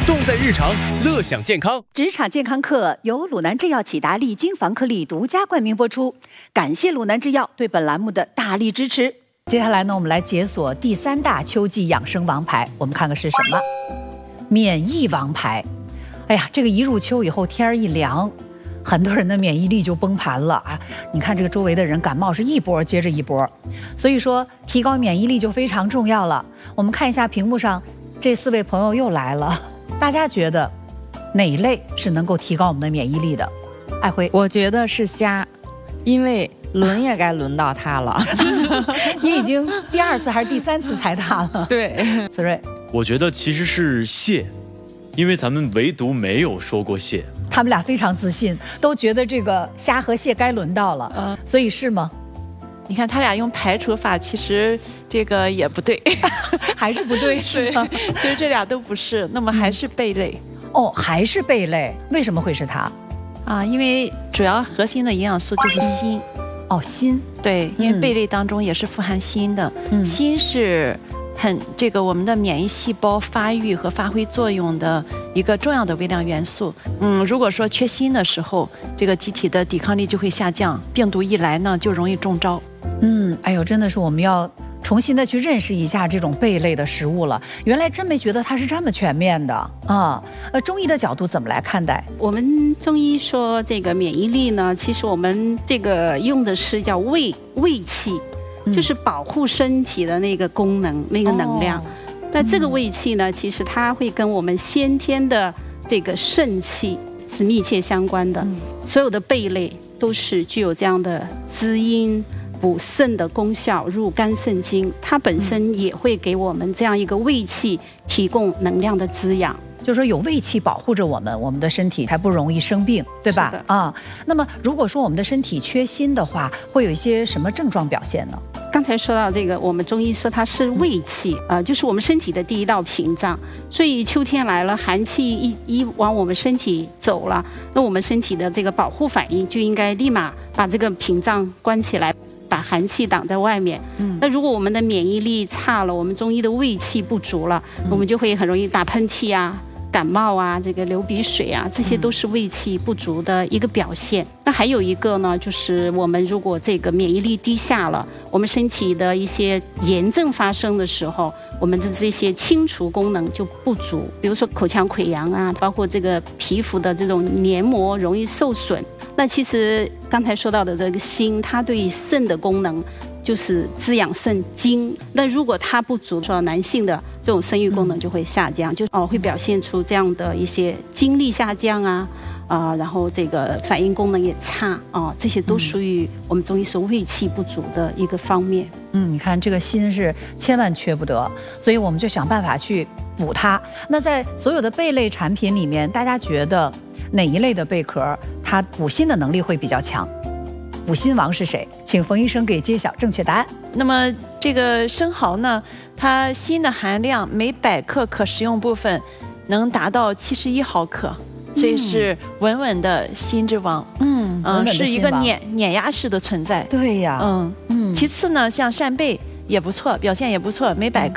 重在日常，乐享健康。 职场健康课由鲁南制药启达利金防颗粒独家冠名播出，感谢鲁南制药对本栏目的大力支持。接下来呢，我们来解锁第3大秋季养生王牌，我们看看是什么？免疫王牌。哎呀，这个一入秋以后，天儿一凉，很多人的免疫力就崩盘了啊！你看这个周围的人感冒是一波接着一波，所以说提高免疫力就非常重要了。我们看一下屏幕上这4位朋友又来了，大家觉得哪一类是能够提高我们的免疫力的？爱辉， 我觉得是虾，因为轮也该轮到它了。 你已经第2次还是第3次猜它了？ 对， 思睿， 我觉得其实是蟹，因为咱们唯独没有说过蟹。 他们俩非常自信，都觉得这个虾和蟹该轮到了，所以是吗？ 你看他俩用排除法，其实这个也不对， 还是不对，是吗？ 其实这俩都不是，那么还是贝类。 哦，还是贝类，为什么会是它？ 啊，因为主要核心的营养素就是锌。 哦，锌， 对，因为贝类当中也是富含锌的，锌是这个我们的免疫细胞发育和发挥作用的一个重要的微量元素。如果说缺锌的时候，这个机体的抵抗力就会下降，病毒一来呢，就容易中招。 哎呦，真的是我们要重新的去认识一下这种贝类的食物了。原来真没觉得它是这么全面的啊！中医的角度怎么来看待？ 我们中医说这个免疫力呢，其实我们这个用的是叫卫气，就是保护身体的那个功能、那个能量。那这个卫气呢，其实它会跟我们先天的这个肾气是密切相关的。所有的贝类都是具有这样的滋阴补肾的功效，入肝肾经，它本身也会给我们这样一个卫气提供能量的滋养。 就是说有卫气保护着我们的身体才不容易生病，对吧？那么如果说我们的身体缺锌的话，会有一些什么症状表现呢？ 刚才说到这个，我们中医说它是卫气就是我们身体的第一道屏障。所以秋天来了，寒气一往我们身体走了，那我们身体的这个保护反应就应该立马把这个屏障关起来，把寒气挡在外面。那如果我们的免疫力差了，我们中医的卫气不足了，我们就会很容易打喷嚏啊、感冒啊、这个流鼻水啊，这些都是卫气不足的一个表现。那还有一个呢，就是我们如果这个免疫力低下了，我们身体的一些炎症发生的时候，我们的这些清除功能就不足，比如说口腔溃疡啊，包括这个皮肤的这种黏膜容易受损。那其实刚才说到的这个锌，它对肾的功能就是滋养肾精。那如果它不足，说男性的这种生育功能就会下降，会表现出这样的一些精力下降啊，然后这个反应功能也差啊，这些都属于我们中医说卫气不足的一个方面。 你看这个锌是千万缺不得，所以我们就想办法去补它。那在所有的贝类产品里面，大家觉得哪一类的贝壳它补锌的能力会比较强？补锌王是谁？请冯医生给揭晓正确答案。 那么这个生蚝呢，它锌的含量每100克可食用部分能达到71毫克，所以是稳稳的锌之王。是一个碾压式的存在。 对呀。 其次呢，像扇贝也不错，表现也不错，每100